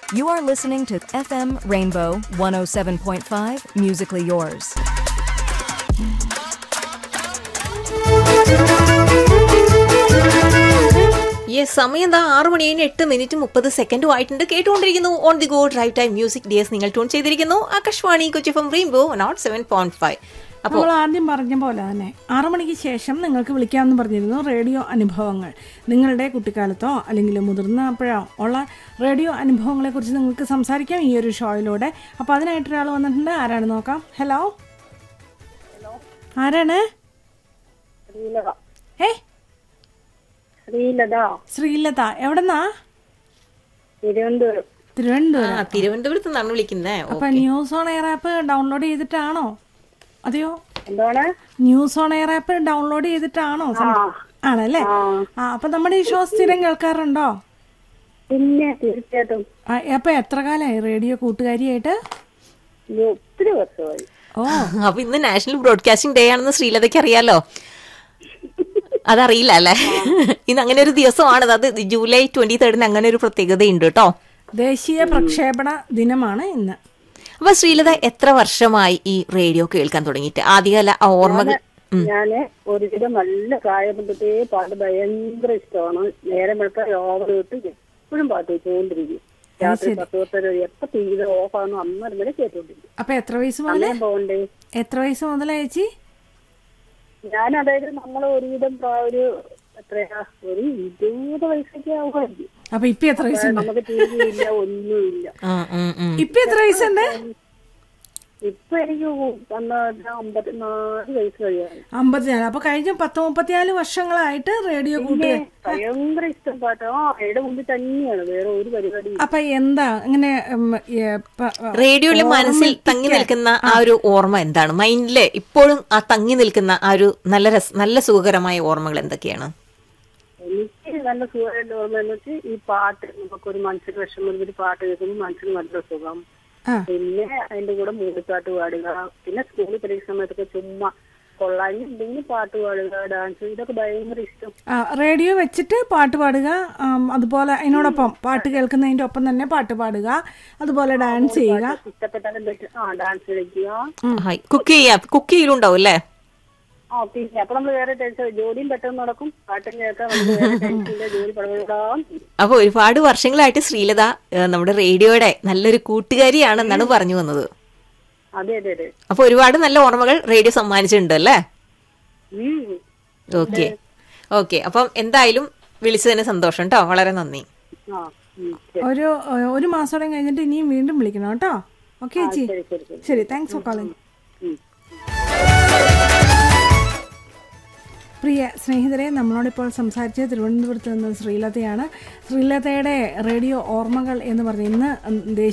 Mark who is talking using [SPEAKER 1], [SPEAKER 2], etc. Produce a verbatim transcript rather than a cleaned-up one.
[SPEAKER 1] You are listening to F M Rainbow one oh seven point five, musically yours.
[SPEAKER 2] Yes സമയം എന്താ ആറ് മണി കഴിഞ്ഞ് എട്ട് മിനിറ്റ് മുപ്പത് സെക്കൻഡും ആയിട്ടുണ്ട്. കേട്ടുകൊണ്ടിരിക്കുന്നു on the go drive time music dears. നിങ്ങൾ ട്യൂൺ ചെയ്തിരിക്കുന്നു Akashvani Kochi F M rainbow not seven point five.
[SPEAKER 3] അപ്പോൾ ആദ്യം പറഞ്ഞ പോലെ തന്നെ ആറു മണിക്ക് ശേഷം നിങ്ങൾക്ക് വിളിക്കാമെന്ന് പറഞ്ഞിരുന്നു. റേഡിയോ അനുഭവങ്ങൾ, നിങ്ങളുടെ കുട്ടിക്കാലത്തോ അല്ലെങ്കിൽ മുതിർന്നപ്പോഴോ ഉള്ള റേഡിയോ അനുഭവങ്ങളെക്കുറിച്ച് നിങ്ങൾക്ക് സംസാരിക്കാം ഈ ഒരു ഷോയിലൂടെ. അപ്പോൾ അതിനായിട്ട് ഒരാൾ വന്നിട്ടുണ്ട്. ആരാണ് നോക്കാം. ഹലോ, ആരാണ്? ഏ
[SPEAKER 4] ശ്രീലത.
[SPEAKER 3] ശ്രീലത. എവിടെന്നാ?
[SPEAKER 4] തിരുവനന്തപുരം.
[SPEAKER 3] തിരുവനന്തപുരം.
[SPEAKER 2] തിരുവനന്തപുരത്ത് നിന്നാണ് വിളിക്കുന്നത്.
[SPEAKER 3] അപ്പൊ news on air app download ചെയ്തിട്ടാണോ? അതെയോ,
[SPEAKER 4] എന്താണ്?
[SPEAKER 3] News on air app download ചെയ്തിട്ടാണോ? ആണല്ലേ. ആ, അപ്പൊ നമ്മുടെ ഈ ഷോ സ്ഥിരം കേൾക്കാറുണ്ടോ?
[SPEAKER 4] പിന്നെ തീർച്ചയായിട്ടും.
[SPEAKER 3] അപ്പൊ എത്ര കാലമായി റേഡിയോ കൂട്ടുകാരിയായിട്ട്?
[SPEAKER 4] ഒത്തിരി വർഷമായി.
[SPEAKER 3] ഓ,
[SPEAKER 2] അപ്പൊ ഇന്ന് നാഷണൽ ബ്രോഡ്കാസ്റ്റിംഗ് ഡേ ആണെന്ന് ശ്രീലതയ്ക്ക് അറിയാലോ. അതറിയില്ല അല്ലേ? ഇന്ന് അങ്ങനെ ഒരു ദിവസമാണ്. അത് ജൂലൈ ട്വന്റി തേർഡിന് അങ്ങനെ ഒരു പ്രത്യേകതയുണ്ട് കേട്ടോ.
[SPEAKER 3] ദേശീയ പ്രക്ഷേപണ ദിനമാണ് ഇന്ന്.
[SPEAKER 2] അപ്പൊ ശ്രീലത എത്ര വർഷമായി ഈ റേഡിയോ കേൾക്കാൻ തുടങ്ങിയിട്ട്? ആദ്യകാല ഓർമ്മകൾ.
[SPEAKER 4] ഞാന് ഒരുവിധം നല്ല പ്രായം തൊട്ടേ പാട്ട് ഭയങ്കര ഇഷ്ടമാണ്. നേരം വെളുത്ത ഓവർ തൊട്ട് എപ്പോഴും പാട്ട് വെച്ചുകൊണ്ടിരിക്കും. രാത്രി പത്ത് പത്തര എപ്പോ തീരെ ഓഫാണോ അന്നേരം വരെ കേട്ടോണ്ടിരിക്കും.
[SPEAKER 3] അപ്പൊ എത്ര വയസ്സ് മുതലേ
[SPEAKER 4] പോകണ്ടേ?
[SPEAKER 3] എത്ര വയസ്സ് മുതലാ ചേച്ചി?
[SPEAKER 4] ഞാൻ അതായത് നമ്മൾ ഒരുവിധം ഒരു എത്രയാ ഒരു ഇരുപത് വയസ്സൊക്കെ ആവുമായിരിക്കും.
[SPEAKER 3] അപ്പൊ ഇപ്പൊ എത്ര വയസ്സുണ്ട്?
[SPEAKER 4] നമുക്ക് ടി വി ഇല്ല, ഒന്നുമില്ല.
[SPEAKER 3] ഇപ്പൊ എത്ര വയസ്സുണ്ട്?
[SPEAKER 4] ഇപ്പൊ എനിക്ക് അമ്പത്തിനാല് വയസ്സ് കഴിയാണ്.
[SPEAKER 3] അമ്പത്തിനാല്. അപ്പൊ കഴിഞ്ഞ പത്ത് മുപ്പത്തിനാല് വർഷങ്ങളായിട്ട് റേഡിയോ കൂട്ടുക.
[SPEAKER 4] ഭയങ്കര ഇഷ്ടം പാട്ട്. ആ എയുടെ മുമ്പിൽ തന്നെയാണ്, വേറെ ഒരു പരിപാടി.
[SPEAKER 3] അപ്പൊ എന്താ ഇങ്ങനെ
[SPEAKER 2] റേഡിയോയില് മനസ്സിൽ തങ്ങി നിൽക്കുന്ന ആ ഒരു ഓർമ്മ എന്താണ്? മൈൻഡില് ഇപ്പോഴും ആ തങ്ങി നിൽക്കുന്ന ആ ഒരു നല്ല രസ നല്ല സുഖകരമായ ഓർമ്മകൾ എന്തൊക്കെയാണ്?
[SPEAKER 4] എനിക്ക് നല്ല സുഖമായിട്ട് ഓർമ്മ എന്ന് വെച്ചാൽ ഈ പാട്ട്, നമുക്കൊരു മനസ്സിന് വിഷമം ഒരു പാട്ട് കേൾക്കുമ്പോൾ മനസ്സിന് നല്ല സുഖം. പിന്നെ അതിന്റെ കൂടെ മൂളിപ്പാട്ട് പാടുക, പിന്നെ സ്കൂളിൽ പഠിക്കുന്ന സമയത്തൊക്കെ ചുമ്മാ കൊള്ളാഞ്ഞില്ലെങ്കിൽ പാട്ട് പാടുക, ഡാൻസ്, ഇതൊക്കെ ഭയങ്കര ഇഷ്ടം.
[SPEAKER 3] റേഡിയോ വെച്ചിട്ട് പാട്ട് പാടുക, അതുപോലെ അതിനോടൊപ്പം പാട്ട് കേൾക്കുന്നതിന്റെ ഒപ്പം തന്നെ പാട്ട് പാടുക, അതുപോലെ ഡാൻസ് ചെയ്യുക.
[SPEAKER 4] ഇഷ്ടപ്പെട്ടാലും ആ ഡാൻസ് കളിക്കുക,
[SPEAKER 2] കുക്ക് ചെയ്യാ കുക്ക് ചെയ്യലുണ്ടാവും അല്ലേ?
[SPEAKER 4] ആ പിന്നെ അപ്പൊ നമ്മള് വേറെ ടെൻഷൻ, ജോലിയും പെട്ടെന്ന് നടക്കും, പാട്ടും കേൾക്കാൻ നമുക്ക് വേറെ ടെൻഷനില്ല, ജോലി പടപെടാം.
[SPEAKER 2] അപ്പൊ ഒരുപാട് വർഷങ്ങളായിട്ട് ശ്രീലത നമ്മുടെ റേഡിയോയുടെ നല്ലൊരു കൂട്ടുകാരിയാണെന്നാണ് പറഞ്ഞു വന്നത്.
[SPEAKER 4] അതെ അതെ അതെ.
[SPEAKER 2] അപ്പൊ ഒരുപാട് നല്ല ഓർമ്മകൾ റേഡിയോ സമ്മാനിച്ചിട്ടുണ്ട് അല്ലേ? Okay okay. അപ്പം എന്തായാലും വിളിച്ചതിന് സന്തോഷം കേട്ടോ, വളരെ നന്ദി.
[SPEAKER 3] ഒരു ഒരു മാസത്തോടെ കഴിഞ്ഞിട്ട് ഇനിയും വീണ്ടും വിളിക്കണം കേട്ടോ. ഓക്കെ ചേച്ചി, ശരി, താങ്ക്സ് ഫോർ കോളിംഗ്. പ്രിയ സ്നേഹിതരെ, നമ്മളോടിപ്പോൾ സംസാരിച്ച് തിരുവനന്തപുരത്ത് നിന്ന് ശ്രീലതയാണ്. ശ്രീലതയുടെ റേഡിയോ ഓർമ്മകൾ എന്ന് പറഞ്ഞ് ഇന്ന് ദേശീയ